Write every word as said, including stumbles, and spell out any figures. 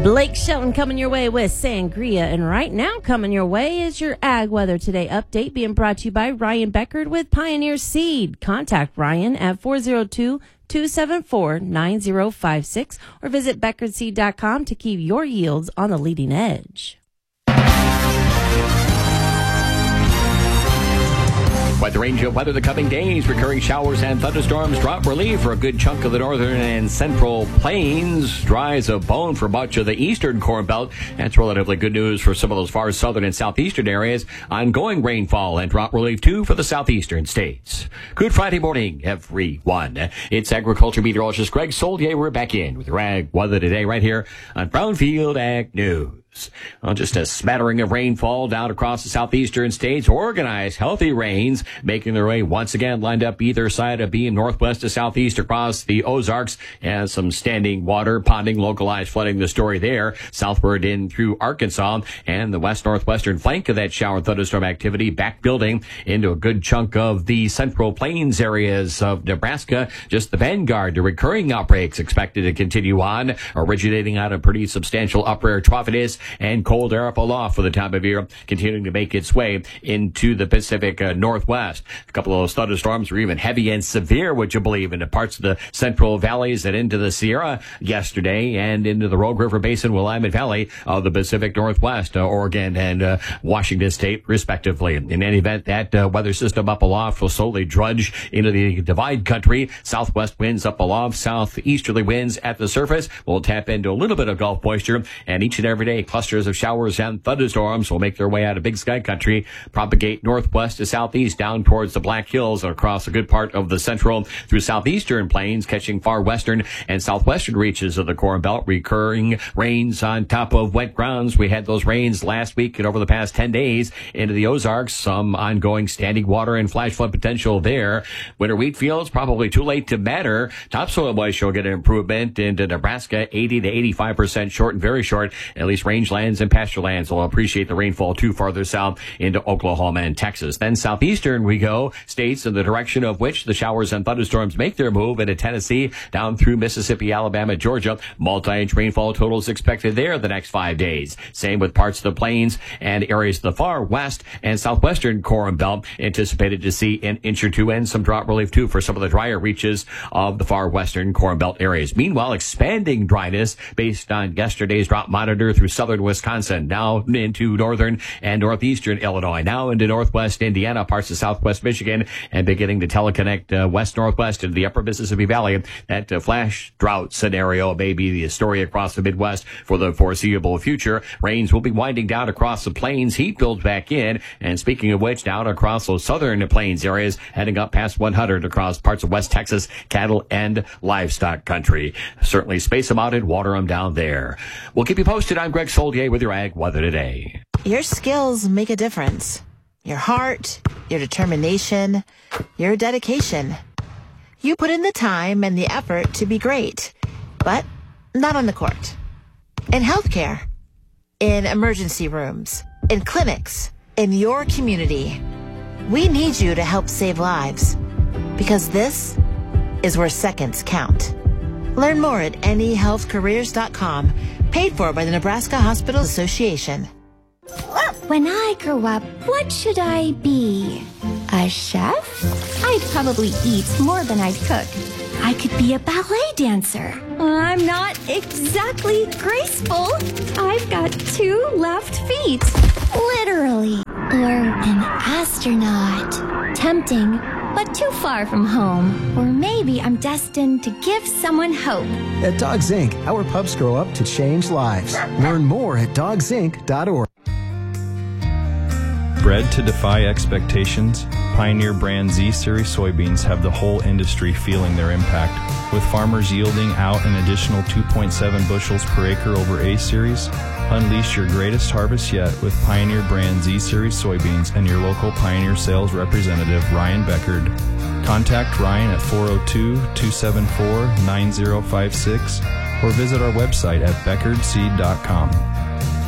Blake Shelton coming your way with Sangria. And right now coming your way is your Ag Weather Today update being brought to you by Ryan Beckard with Pioneer Seed. Contact Ryan at four oh two, two seven four, nine oh five six or visit beckard seed dot com to keep your yields on the leading edge. Quite the range of weather the coming days. Recurring showers and thunderstorms drop relief for a good chunk of the northern and central plains. Dry as a bone for much of the eastern Corn Belt. That's relatively good news for some of those far southern and southeastern areas. Ongoing rainfall and drop relief, too, for the southeastern states. Good Friday morning, everyone. It's agriculture meteorologist Greg Solier. We're back in with your Ag Weather Today right here on Brownfield Ag News. Well, just a smattering of rainfall down across the southeastern states. Organized, healthy rains making their way once again lined up either side of being northwest to southeast across the Ozarks. And some standing water, ponding, localized flooding, the story there. Southward in through Arkansas and the west-northwestern flank of that shower and thunderstorm activity back building into a good chunk of the central plains areas of Nebraska. Just the vanguard, the recurring outbreaks expected to continue on, originating out of pretty substantial upper air trough and cold air up aloft for the time of year, continuing to make its way into the Pacific uh, Northwest. A couple of those thunderstorms were even heavy and severe, would you believe, into parts of the central valleys and into the Sierra yesterday and into the Rogue River Basin, Willamette Valley of the Pacific Northwest, uh, Oregon and uh, Washington State, respectively. In any event, that uh, weather system up aloft will slowly drudge into the divide country. Southwest winds up aloft, southeasterly winds at the surface will tap into a little bit of Gulf moisture, and each and every day clusters of showers and thunderstorms will make their way out of Big Sky country, propagate northwest to southeast down towards the Black Hills and across a good part of the central through southeastern plains, catching far western and southwestern reaches of the Corn Belt. Recurring rains on top of wet grounds. We had those rains last week and over the past ten days into the Ozarks. Some ongoing standing water and flash flood potential there. Winter wheat fields probably too late to matter. Topsoil moisture will get an improvement into Nebraska, eighty to eighty-five percent short and very short. At least rangelands and pasture lands will appreciate the rainfall too farther south into Oklahoma and Texas. Then southeastern we go, states in the direction of which the showers and thunderstorms make their move into Tennessee, down through Mississippi, Alabama, Georgia. Multi-inch rainfall totals expected there the next five days. Same with parts of the plains and areas of the far west and southwestern Corn Belt. Anticipated to see an inch or two and some drop relief too for some of the drier reaches of the far western Corn Belt areas. Meanwhile, expanding dryness based on yesterday's drop monitor through southern Wisconsin, now into northern and northeastern Illinois, now into northwest Indiana, parts of southwest Michigan, and beginning to teleconnect uh, west-northwest into the upper Mississippi Valley. That uh, flash drought scenario may be the story across the Midwest for the foreseeable future. Rains will be winding down across the plains. Heat builds back in. And speaking of which, down across those southern plains areas, heading up past one hundred across parts of West Texas, cattle and livestock country. Certainly space them out and water them down there. We'll keep you posted. I'm Greg Solier with your Ag Weather Today. Your skills make a difference. Your heart, your determination, your dedication. You put in the time and the effort to be great, but not on the court. In healthcare, in emergency rooms, in clinics, in your community. We need you to help save lives, because this is where seconds count. Learn more at N E health careers dot com, paid for by the Nebraska Hospital Association. When I grow up, what should I be? A chef? I'd probably eat more than I'd cook. I could be a ballet dancer. I'm not exactly graceful. I've got two left feet. Literally. Or an astronaut. Tempting, but too far from home. Or maybe I'm destined to give someone hope. At Dogs Incorporated, our pups grow up to change lives. Learn more at dogs inc dot org. Bred to defy expectations, Pioneer brand Z-Series soybeans have the whole industry feeling their impact, with farmers yielding out an additional two point seven bushels per acre over A-Series. Unleash your greatest harvest yet with Pioneer brand Z-Series soybeans and your local Pioneer sales representative, Ryan Beckard. Contact Ryan at four oh two, two seven four, nine oh five six or visit our website at beckard seed dot com.